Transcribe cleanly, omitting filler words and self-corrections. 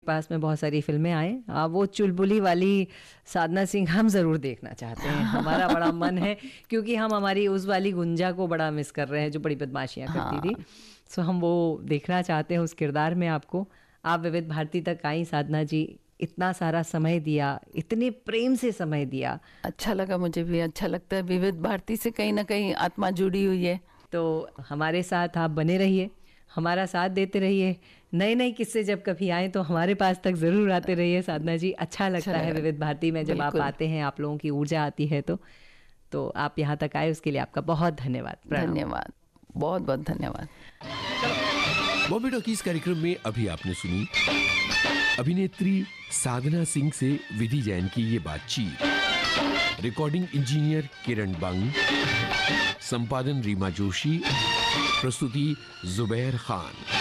पास में बहुत सारी फिल्में आए, वो चुलबुली वाली साधना सिंह हम ज़रूर देखना चाहते हैं। हमारा बड़ा मन है, क्योंकि हम हमारी उस वाली गुंजा को बड़ा मिस कर रहे हैं जो बड़ी बदमाशियाँ करती थी। सो हम वो देखना चाहते हैं उस किरदार में आपको। आप विविध भारती तक आई साधना जी, इतना सारा समय दिया, इतने प्रेम से समय दिया। अच्छा लगा, मुझे भी अच्छा लगता है। विविध भारती से कहीं ना कहीं आत्मा जुड़ी हुई है। तो हमारे साथ आप बने रहिए, हमारा साथ देते रहिए। नए नए किस्से जब कभी आए तो हमारे पास तक ज़रूर आते रहिए साधना जी। अच्छा लगता है विविध भारती में जब आप आते हैं, आप लोगों की ऊर्जा आती है। तो आप यहाँ तक आए उसके लिए आपका बहुत धन्यवाद। धन्यवाद, बहुत बहुत धन्यवाद। बॉम्बे टॉकीज कार्यक्रम में अभी आपने सुनी अभिनेत्री साधना सिंह से विधि जैन की ये बातचीत। रिकॉर्डिंग इंजीनियर किरण बंग, संपादन रीमा जोशी, प्रस्तुति जुबैर खान।